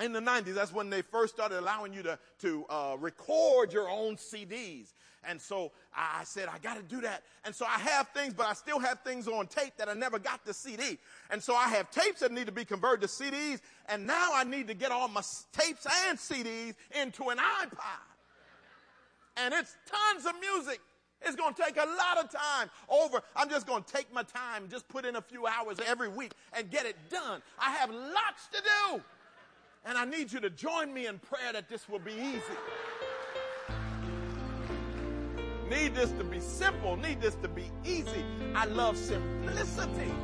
In the 90s, that's when they first started allowing you to record your own CDs. And so I said, I got to do that. And so I have things, but I still have things on tape that I never got the CD. And so I have tapes that need to be converted to CDs. And now I need to get all my tapes and CDs into an iPod. And it's tons of music. It's going to take a lot of time I'm just going to take my time, just put in a few hours every week and get it done. I have lots to do. And I need you to join me in prayer that this will be easy. Need this to be simple. Need this to be easy. I love simplicity.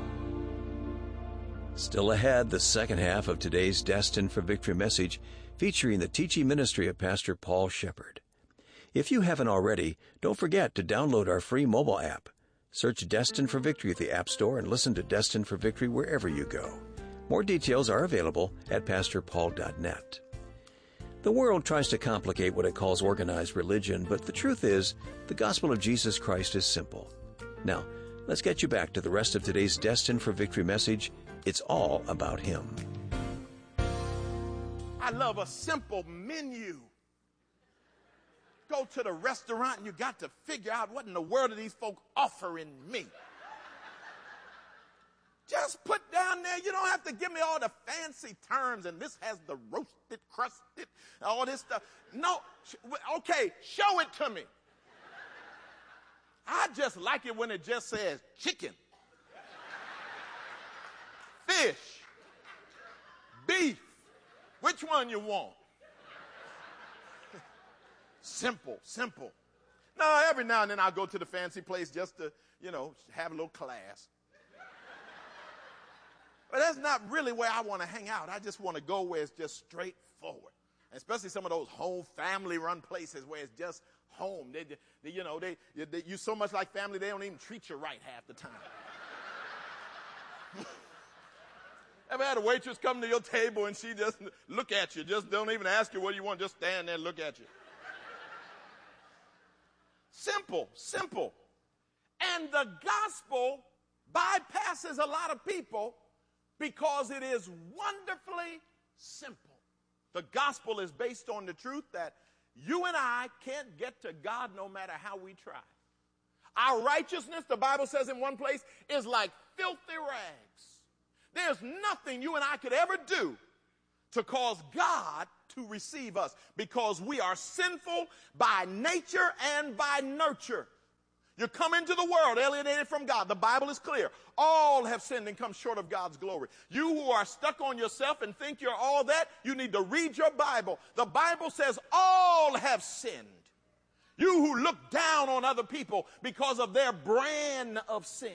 Still ahead, the second half of today's Destined for Victory message featuring the teaching ministry of Pastor Paul Shepherd. If you haven't already, don't forget to download our free mobile app. Search Destined for Victory at the App Store and listen to Destined for Victory wherever you go. More details are available at pastorpaul.net. The world tries to complicate what it calls organized religion, but the truth is, the gospel of Jesus Christ is simple. Now, let's get you back to the rest of today's Destined for Victory message. It's all about Him. I love a simple menu. Go to the restaurant and you got to figure out what in the world are these folk offering me. Just put down there, you don't have to give me all the fancy terms and this has the roasted, crusted, all this stuff. No, okay, show it to me. I just like it when it just says chicken, fish, beef. Which one you want? Simple. Now, every now and then I'll go to the fancy place just to, have a little class. But that's not really where I want to hang out. I just want to go where it's just straightforward. And especially some of those home family-run places where it's just home. You so much like family, they don't even treat you right half the time. Ever had a waitress come to your table and she just look at you, just don't even ask you what you want, just stand there and look at you? Simple. And the gospel bypasses a lot of people because it is wonderfully simple. The gospel is based on the truth that you and I can't get to God no matter how we try. Our righteousness, the Bible says in one place, is like filthy rags. There's nothing you and I could ever do to cause God to receive us because we are sinful by nature and by nurture. You come into the world alienated from God. The Bible is clear. All have sinned and come short of God's glory. You who are stuck on yourself and think you're all that, you need to read your Bible. The Bible says all have sinned. You who look down on other people because of their brand of sin.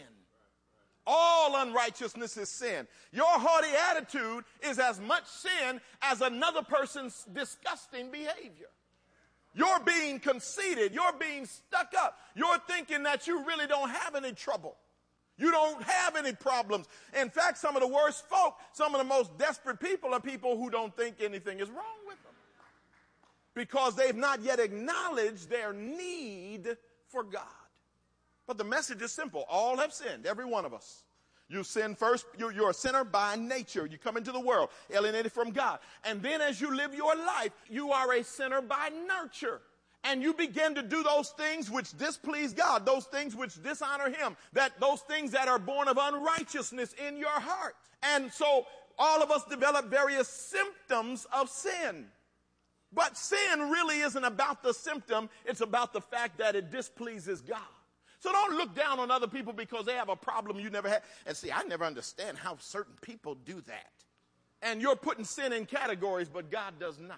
All unrighteousness is sin. Your haughty attitude is as much sin as another person's disgusting behavior. You're being conceited. You're being stuck up. You're thinking that you really don't have any trouble. You don't have any problems. In fact, some of the worst folk, some of the most desperate people are people who don't think anything is wrong with them because they've not yet acknowledged their need for God. But the message is simple. All have sinned, every one of us. You sin first. You're a sinner by nature. You come into the world alienated from God. And then as you live your life, you are a sinner by nurture. And you begin to do those things which displease God, those things which dishonor Him, those things that are born of unrighteousness in your heart. And so all of us develop various symptoms of sin. But sin really isn't about the symptom. It's about the fact that it displeases God. So don't look down on other people because they have a problem you never had. And see, I never understand how certain people do that. And you're putting sin in categories, but God does not.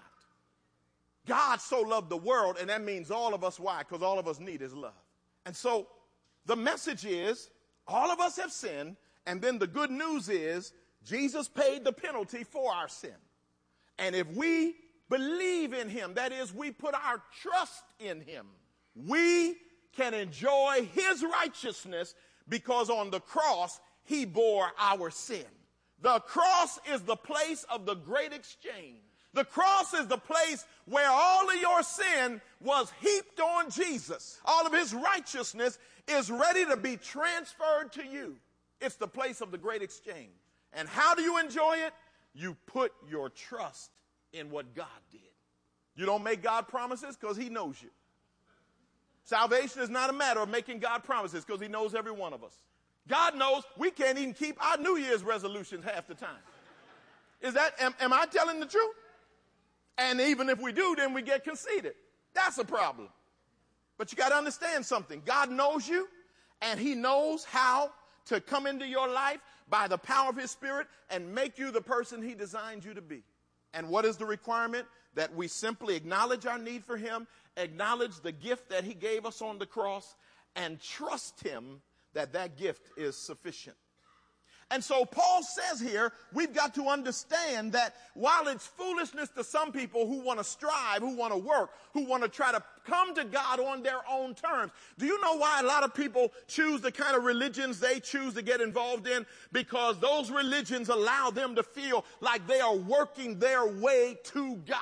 God so loved the world, and that means all of us. Why? Because all of us need His love. And so the message is all of us have sinned, and then the good news is Jesus paid the penalty for our sin. And if we believe in Him, that is, we put our trust in Him, we can enjoy His righteousness because on the cross, He bore our sin. The cross is the place of the great exchange. The cross is the place where all of your sin was heaped on Jesus. All of His righteousness is ready to be transferred to you. It's the place of the great exchange. And how do you enjoy it? You put your trust in what God did. You don't make God promises because he knows you. Salvation is not a matter of making God promises because he knows every one of us. God knows we can't even keep our New Year's resolutions half the time. Am I telling the truth? And even if we do, then we get conceited. That's a problem. But you got to understand something. God knows you, and he knows how to come into your life by the power of his Spirit and make you the person he designed you to be. And what is the requirement? That we simply acknowledge our need for him, acknowledge the gift that he gave us on the cross, and trust him that that gift is sufficient. And so Paul says here, we've got to understand that while it's foolishness to some people who want to strive, who want to work, who want to try to come to God on their own terms. Do you know why a lot of people choose the kind of religions they choose to get involved in? Because those religions allow them to feel like they are working their way to God.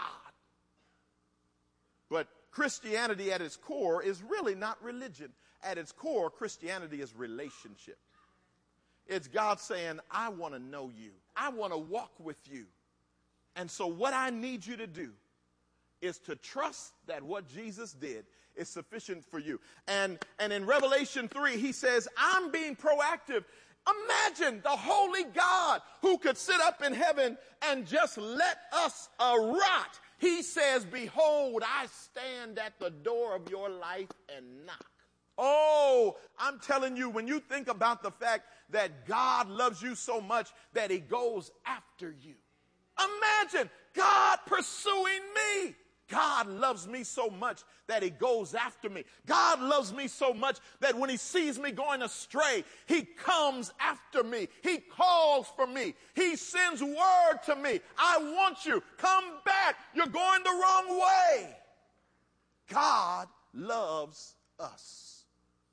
But Christianity at its core is really not religion. At its core, Christianity is relationship. It's God saying, I want to know you. I want to walk with you. And so what I need you to do is to trust that what Jesus did is sufficient for you. And in Revelation 3, he says, I'm being proactive. Imagine the holy God who could sit up in heaven and just let us rot. He says, behold, I stand at the door of your life and knock. Oh, I'm telling you, when you think about the fact that God loves you so much that he goes after you. Imagine God pursuing me. God loves me so much that he goes after me. God loves me so much that when he sees me going astray, he comes after me. He calls for me. He sends word to me. I want you. Come back. You're going the wrong way. God loves us.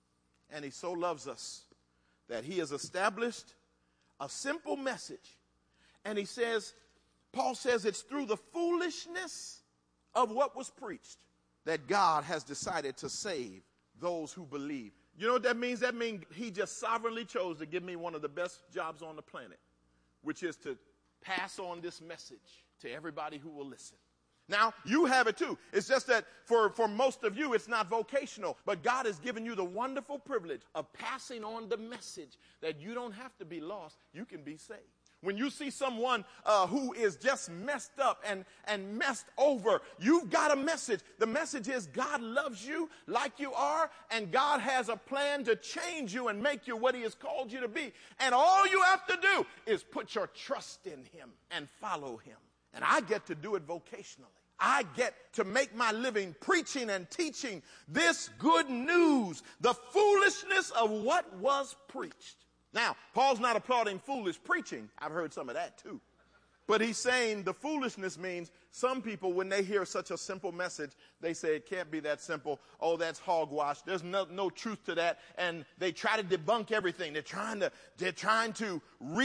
And he so loves us that he has established a simple message. And he says, Paul says it's through the foolishness of what was preached that God has decided to save those who believe. You know what that means? That means he just sovereignly chose to give me one of the best jobs on the planet, which is to pass on this message to everybody who will listen. Now, you have it too. It's just that for most of you, it's not vocational. But God has given you the wonderful privilege of passing on the message that you don't have to be lost. You can be saved. When you see someone who is just messed up and messed over, you've got a message. The message is God loves you like you are, and God has a plan to change you and make you what he has called you to be. And all you have to do is put your trust in him and follow him. And I get to do it vocationally. I get to make my living preaching and teaching this good news, the foolishness of what was preached. Now, Paul's not applauding foolish preaching. I've heard some of that too. But he's saying the foolishness means some people, when they hear such a simple message, they say it can't be that simple. Oh, that's hogwash. There's no truth to that. And they try to debunk everything. They're trying to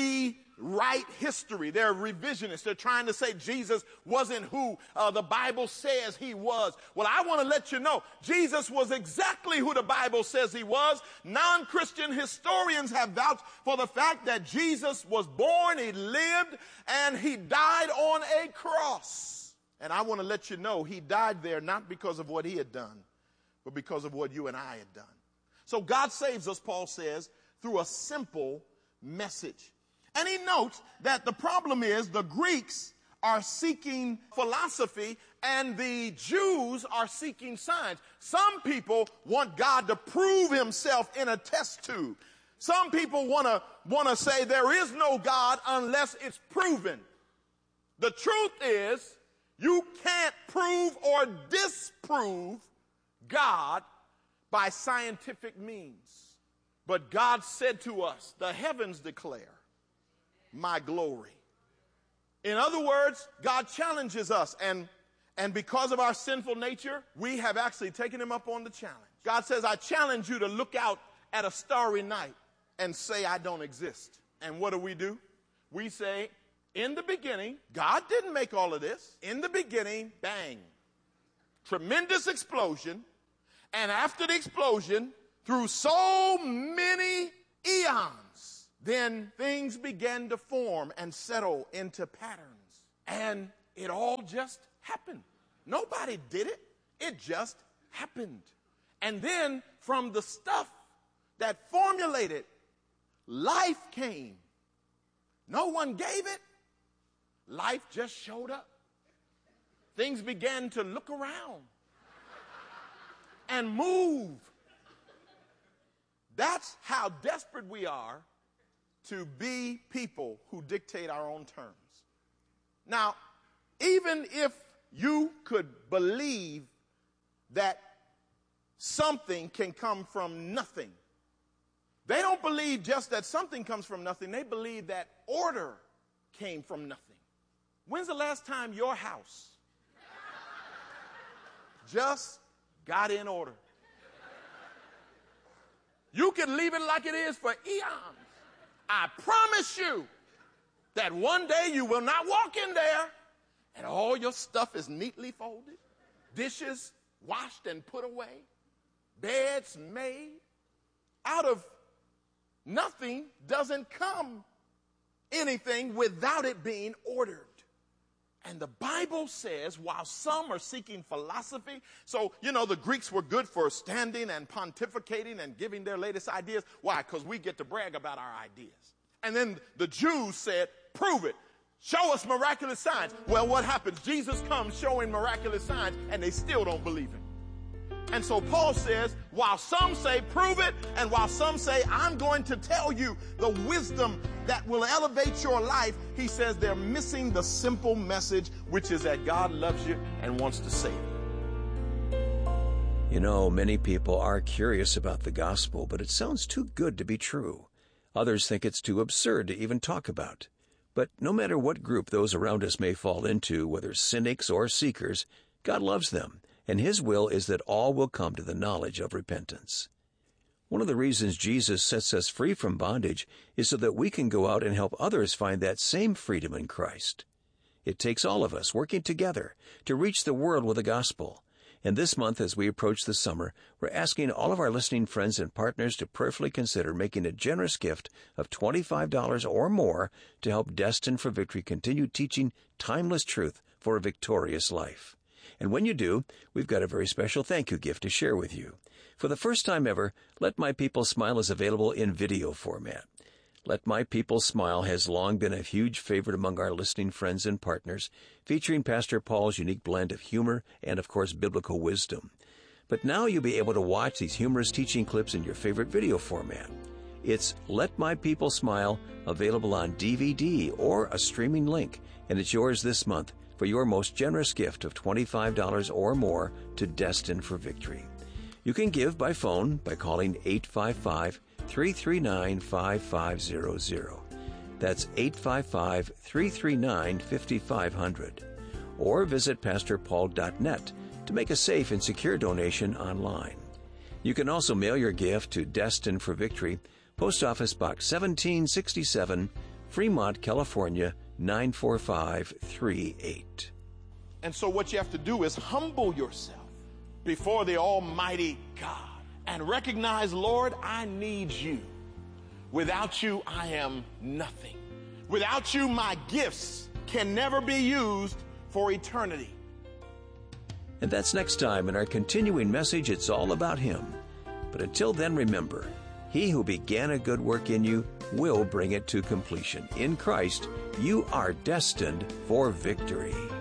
rewrite history. They're revisionists. They're trying to say Jesus wasn't who the Bible says he was. Well, I want to let you know, Jesus was exactly who the Bible says he was. Non-Christian historians have vouched for the fact that Jesus was born, he lived, and he died on a cross. And I want to let you know he died there not because of what he had done, but because of what you and I had done. So God saves us, Paul says, through a simple message. And he notes that the problem is the Greeks are seeking philosophy and the Jews are seeking signs. Some people want God to prove himself in a test tube. Some people want to say there is no God unless it's proven. The truth is, you can't prove or disprove God by scientific means. But God said to us, the heavens declare my glory. In other words, God challenges us, and because of our sinful nature, we have actually taken him up on the challenge. God says, I challenge you to look out at a starry night and say I don't exist. And what do? We say, in the beginning, God didn't make all of this. In the beginning, bang, tremendous explosion. And after the explosion, through so many eons, then things began to form and settle into patterns. And it all just happened. Nobody did it. It just happened. And then from the stuff that formulated, life came. No one gave it. Life just showed up. Things began to look around and move. That's how desperate we are to be people who dictate our own terms. Now, even if you could believe that something can come from nothing, they don't believe just that something comes from nothing. They believe that order came from nothing. When's the last time your house just got in order? You can leave it like it is for eons. I promise you that one day you will not walk in there and all your stuff is neatly folded, dishes washed and put away, beds made. Out of nothing doesn't come anything without it being ordered. And the Bible says, while some are seeking philosophy, so, the Greeks were good for standing and pontificating and giving their latest ideas. Why? Because we get to brag about our ideas. And then the Jews said, prove it. Show us miraculous signs. Well, what happens? Jesus comes showing miraculous signs, and they still don't believe him. And so Paul says, while some say prove it, and while some say I'm going to tell you the wisdom that will elevate your life, he says they're missing the simple message, which is that God loves you and wants to save you. Many people are curious about the gospel, but it sounds too good to be true. Others think it's too absurd to even talk about. But no matter what group those around us may fall into, whether cynics or seekers, God loves them, and his will is that all will come to the knowledge of repentance. One of the reasons Jesus sets us free from bondage is so that we can go out and help others find that same freedom in Christ. It takes all of us working together to reach the world with the gospel. And this month, as we approach the summer, we're asking all of our listening friends and partners to prayerfully consider making a generous gift of $25 or more to help Destined for Victory continue teaching timeless truth for a victorious life. And when you do, we've got a very special thank you gift to share with you. For the first time ever, Let My People Smile is available in video format. Let My People Smile has long been a huge favorite among our listening friends and partners, featuring Pastor Paul's unique blend of humor and, of course, biblical wisdom. But now you'll be able to watch these humorous teaching clips in your favorite video format. It's Let My People Smile, available on DVD or a streaming link, and it's yours this month for your most generous gift of $25 or more to Destined for Victory. You can give by phone by calling 855-339-5500. That's 855-339-5500. Or visit pastorpaul.net to make a safe and secure donation online. You can also mail your gift to Destined for Victory, Post Office Box 1767, Fremont, California, 94538. And so what you have to do is humble yourself before the Almighty God and recognize, Lord, I need you. Without you, I am nothing. Without you, my gifts can never be used for eternity. And that's next time in our continuing message, It's All About Him. But until then, remember, He who began a good work in you will bring it to completion. In Christ, you are destined for victory.